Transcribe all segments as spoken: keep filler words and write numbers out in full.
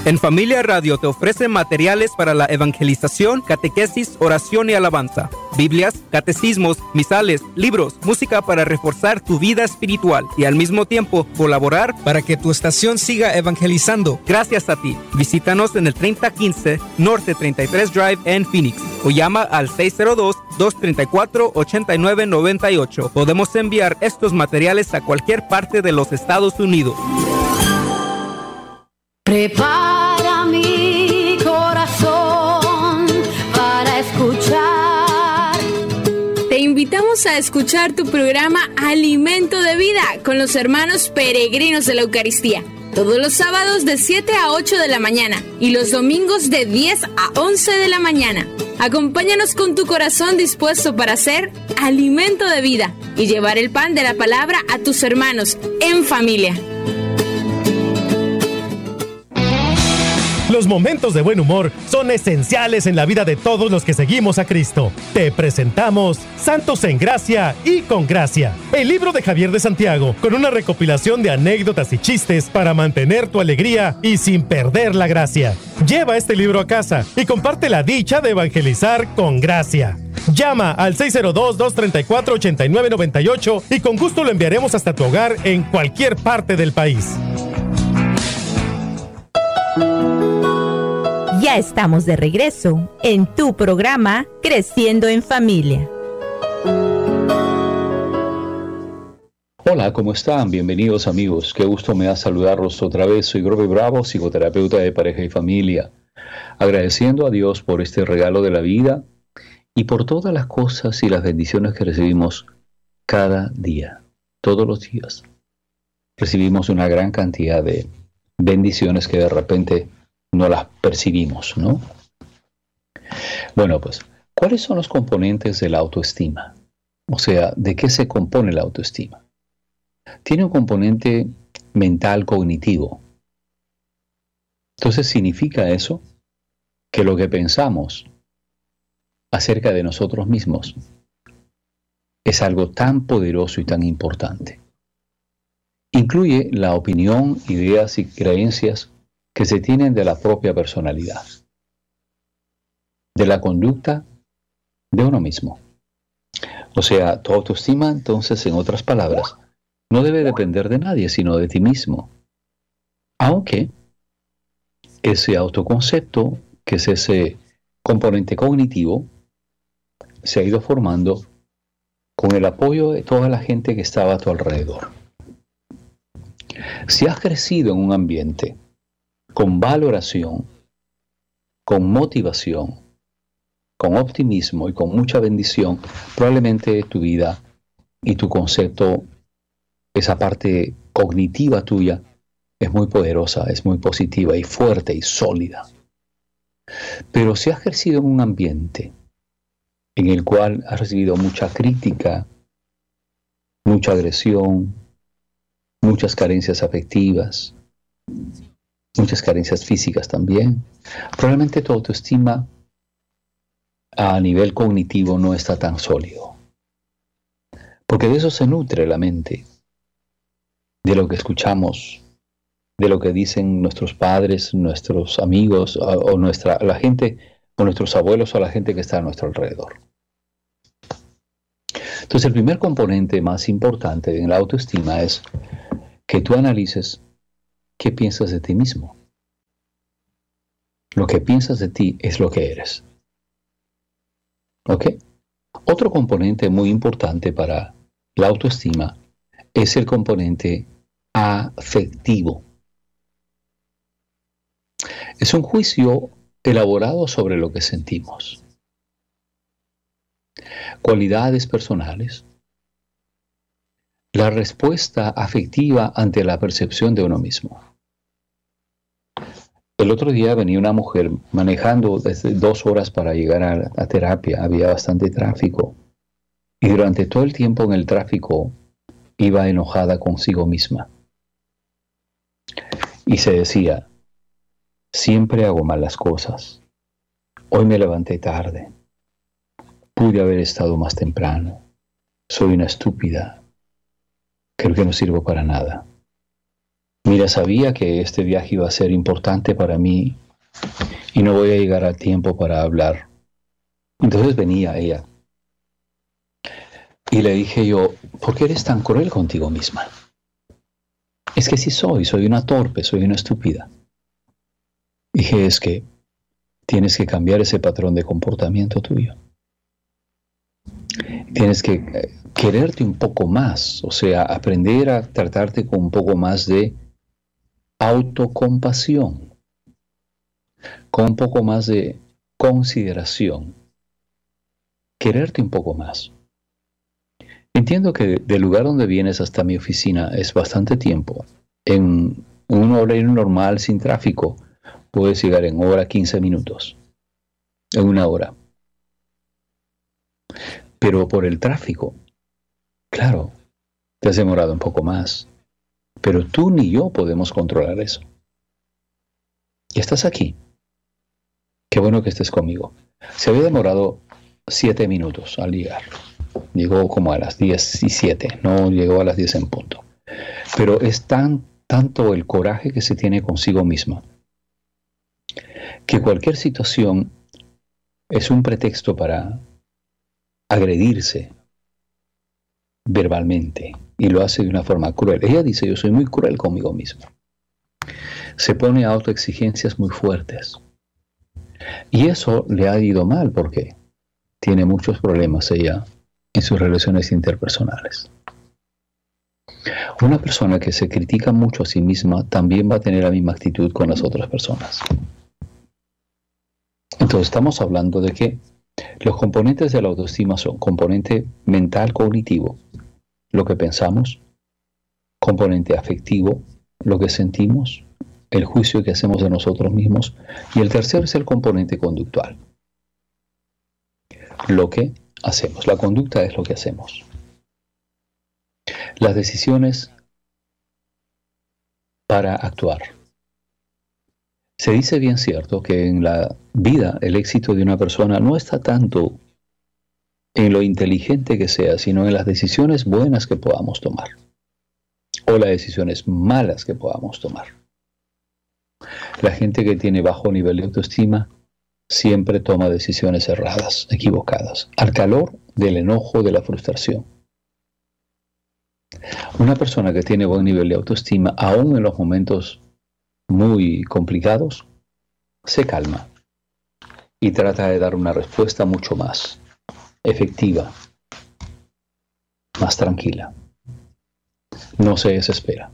En Familia Radio te ofrece materiales para la evangelización, catequesis, oración y alabanza, Biblias, catecismos, misales, libros, música para reforzar tu vida espiritual y al mismo tiempo colaborar para que tu estación siga evangelizando. Gracias a ti. Visítanos en el treinta quince Norte treinta y tres Drive en Phoenix o llama al seis cero dos, dos tres cuatro, ocho nueve nueve ocho. Podemos enviar estos materiales a cualquier parte de los Estados Unidos. Prepara mi corazón para escuchar. Te invitamos a escuchar tu programa Alimento de Vida con los hermanos peregrinos de la Eucaristía. Todos los sábados de siete a ocho de la mañana y los domingos de diez a once de la mañana. Acompáñanos con tu corazón dispuesto para hacer alimento de vida y llevar el pan de la palabra a tus hermanos en familia. Los momentos de buen humor son esenciales en la vida de todos los que seguimos a Cristo. Te presentamos Santos en Gracia y con Gracia, el libro de Javier de Santiago, con una recopilación de anécdotas y chistes para mantener tu alegría y sin perder la gracia. Lleva este libro a casa y comparte la dicha de evangelizar con gracia. Llama al seis cero dos, dos tres cuatro, ocho nueve nueve ocho y con gusto lo enviaremos hasta tu hogar en cualquier parte del país. Ya estamos de regreso en tu programa Creciendo en Familia. Hola, ¿cómo están? Bienvenidos amigos. Qué gusto me da saludarlos otra vez. Soy Grover Bravo, psicoterapeuta de pareja y familia. Agradeciendo a Dios por este regalo de la vida y por todas las cosas y las bendiciones que recibimos cada día, todos los días. Recibimos una gran cantidad de bendiciones que de repente no las percibimos, ¿no? Bueno, pues, ¿cuáles son los componentes de la autoestima? O sea, ¿de qué se compone la autoestima? Tiene un componente mental cognitivo. Entonces, ¿significa eso? Que lo que pensamos acerca de nosotros mismos es algo tan poderoso y tan importante. Incluye la opinión, ideas y creencias que se tienen de la propia personalidad, de la conducta de uno mismo. O sea, tu autoestima, entonces, en otras palabras, no debe depender de nadie, sino de ti mismo. Aunque ese autoconcepto, que es ese componente cognitivo, se ha ido formando con el apoyo de toda la gente que estaba a tu alrededor. Si has crecido en un ambiente con valoración, con motivación, con optimismo y con mucha bendición, probablemente tu vida y tu concepto, esa parte cognitiva tuya, es muy poderosa, es muy positiva y fuerte y sólida. Pero si has crecido en un ambiente en el cual has recibido mucha crítica, mucha agresión, muchas carencias afectivas, muchas carencias físicas también, probablemente tu autoestima a nivel cognitivo no está tan sólido. Porque de eso se nutre la mente, de lo que escuchamos, de lo que dicen nuestros padres, nuestros amigos, o, o nuestra, la gente, o nuestros abuelos, o la gente que está a nuestro alrededor. Entonces, el primer componente más importante en la autoestima es que tú analices qué piensas de ti mismo. Lo que piensas de ti es lo que eres. ¿Ok? Otro componente muy importante para la autoestima es el componente afectivo. Es un juicio elaborado sobre lo que sentimos. Cualidades personales. La respuesta afectiva ante la percepción de uno mismo. El otro día venía una mujer manejando desde dos horas para llegar a, a terapia. Había bastante tráfico. Y durante todo el tiempo en el tráfico iba enojada consigo misma. Y se decía, siempre hago mal las cosas. Hoy me levanté tarde. Pude haber estado más temprano. Soy una estúpida. Creo que no sirvo para nada. Mira, sabía que este viaje iba a ser importante para mí y no voy a llegar a tiempo para hablar. Entonces venía ella y le dije yo, ¿por qué eres tan cruel contigo misma? Es que sí soy, soy una torpe, soy una estúpida. Dije, es que tienes que cambiar ese patrón de comportamiento tuyo. Tienes que eh, quererte un poco más, o sea, aprender a tratarte con un poco más de autocompasión, con un poco más de consideración. Quererte un poco más. Entiendo que del lugar donde vienes hasta mi oficina es bastante tiempo. En un horario normal, sin tráfico, puedes llegar en hora, quince minutos. En una hora. Pero por el tráfico, claro, te has demorado un poco más. Pero tú ni yo podemos controlar eso. Y estás aquí. Qué bueno que estés conmigo. Se había demorado siete minutos al llegar. Llegó como a las diez y siete, no llegó a las diez en punto. Pero es tan, tanto el coraje que se tiene consigo misma, que cualquier situación es un pretexto para agredirse verbalmente, y lo hace de una forma cruel. Ella dice, yo soy muy cruel conmigo misma. Se pone a autoexigencias muy fuertes. Y eso le ha ido mal porque tiene muchos problemas ella en sus relaciones interpersonales. Una persona que se critica mucho a sí misma también va a tener la misma actitud con las otras personas. Entonces estamos hablando de que los componentes de la autoestima son componente mental cognitivo, lo que pensamos, componente afectivo, lo que sentimos, el juicio que hacemos de nosotros mismos, y el tercero es el componente conductual, lo que hacemos. La conducta es lo que hacemos. Las decisiones para actuar. Se dice bien cierto que en la vida el éxito de una persona no está tanto en lo inteligente que sea, sino en las decisiones buenas que podamos tomar o las decisiones malas que podamos tomar. La gente que tiene bajo nivel de autoestima siempre toma decisiones erradas, equivocadas, al calor del enojo, de la frustración. Una persona que tiene buen nivel de autoestima, aún en los momentos muy complicados, se calma y trata de dar una respuesta mucho más efectiva, más tranquila. No se desespera.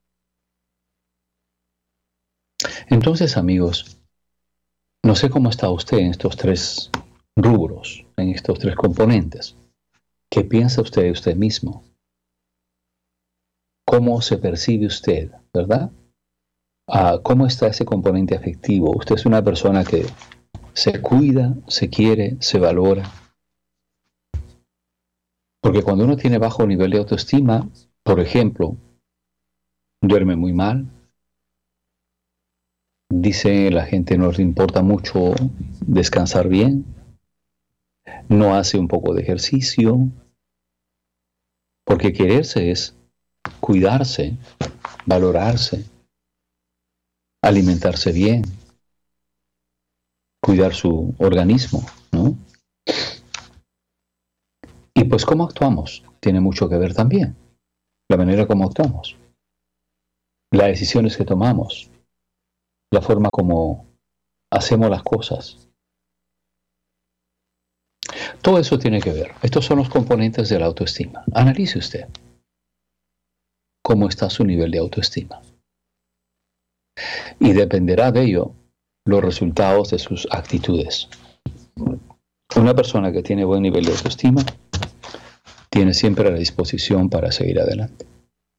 Entonces, amigos, no sé cómo está usted en estos tres rubros, en estos tres componentes. ¿Qué piensa usted de usted mismo? ¿Cómo se percibe usted, verdad? Ah, ¿cómo está ese componente afectivo? Usted es una persona que se cuida, se quiere, se valora. Porque cuando uno tiene bajo nivel de autoestima, por ejemplo, duerme muy mal, dice la gente no le importa mucho descansar bien, no hace un poco de ejercicio, porque quererse es cuidarse, valorarse, alimentarse bien, cuidar su organismo, ¿no? Y pues cómo actuamos tiene mucho que ver también, la manera como actuamos, las decisiones que tomamos, la forma como hacemos las cosas. Todo eso tiene que ver. Estos son los componentes de la autoestima. Analice usted cómo está su nivel de autoestima. Y dependerá de ello los resultados de sus actitudes. Una persona que tiene buen nivel de autoestima tiene siempre la disposición para seguir adelante.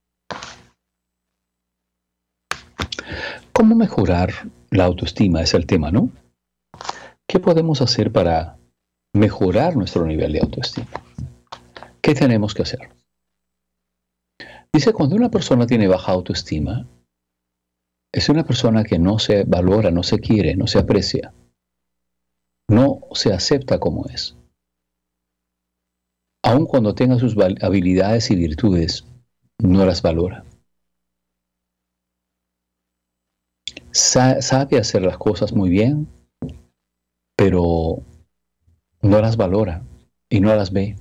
¿Cómo mejorar la autoestima? Es el tema, ¿no? ¿Qué podemos hacer para mejorar nuestro nivel de autoestima? ¿Qué tenemos que hacer? Dice, cuando una persona tiene baja autoestima, es una persona que no se valora, no se quiere, no se aprecia, no se acepta como es. Aun cuando tenga sus habilidades y virtudes, no las valora. sa- sabe hacer las cosas muy bien, pero no las valora y no las ve.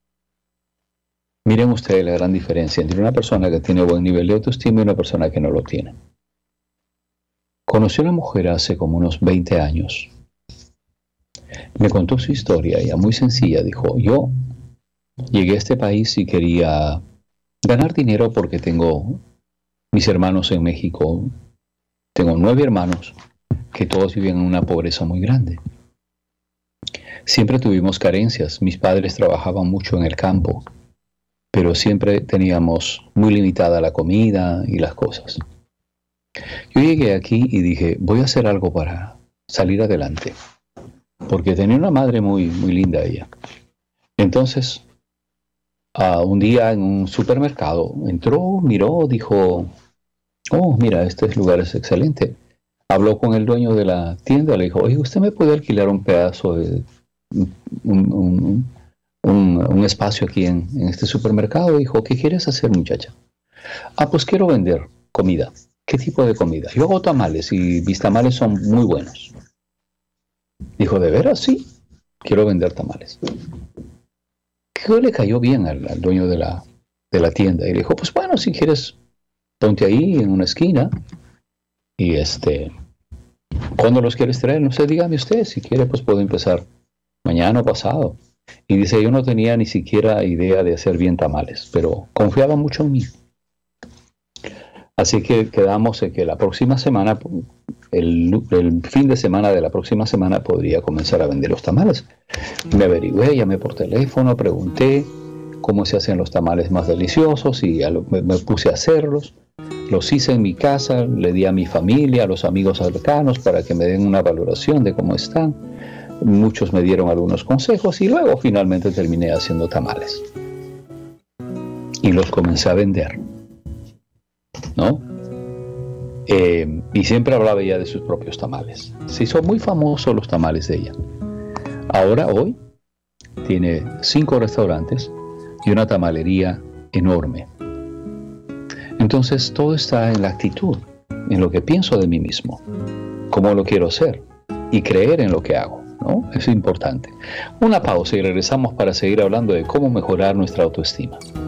Miren ustedes la gran diferencia entre una persona que tiene buen nivel de autoestima y una persona que no lo tiene. Conocí a una mujer hace como unos veinte años. Me contó su historia, ella muy sencilla. Dijo, yo llegué a este país y quería ganar dinero porque tengo mis hermanos en México. Tengo nueve hermanos que todos viven en una pobreza muy grande. Siempre tuvimos carencias. Mis padres trabajaban mucho en el campo, pero siempre teníamos muy limitada la comida y las cosas. Yo llegué aquí y dije, voy a hacer algo para salir adelante, porque tenía una madre muy, muy linda ella. Entonces, uh, un día en un supermercado, entró, miró, dijo, oh, mira, este lugar es excelente. Habló con el dueño de la tienda, le dijo, oye, ¿usted me puede alquilar un pedazo de un, un, un, un espacio aquí en, en este supermercado? Dijo, ¿qué quieres hacer, muchacha? Ah, pues quiero vender comida. ¿Qué tipo de comida? Yo hago tamales y mis tamales son muy buenos. Dijo, ¿de veras? Sí, quiero vender tamales. Que le cayó bien al, al dueño de la, de la tienda. Y le dijo, pues bueno, si quieres, ponte ahí en una esquina. Y este, ¿cuándo los quieres traer? No sé, dígame usted. Si quiere, pues puedo empezar mañana o pasado. Y dice, yo no tenía ni siquiera idea de hacer bien tamales, pero confiaba mucho en mí. Así que quedamos en que la próxima semana, el, el fin de semana de la próxima semana, podría comenzar a vender los tamales. Me averigüé, llamé por teléfono, pregunté cómo se hacen los tamales más deliciosos y a lo, me, me puse a hacerlos. Los hice en mi casa, le di a mi familia, a los amigos cercanos para que me den una valoración de cómo están. Muchos me dieron algunos consejos y luego finalmente terminé haciendo tamales. Y los comencé a vender, ¿no? Eh, y siempre hablaba ella de sus propios tamales. Se hizo muy famoso los tamales de ella. Ahora, hoy, tiene cinco restaurantes y una tamalería enorme. Entonces, todo está en la actitud, en lo que pienso de mí mismo, cómo lo quiero ser y creer en lo que hago, ¿no? Es importante. Una pausa y regresamos para seguir hablando de cómo mejorar nuestra autoestima.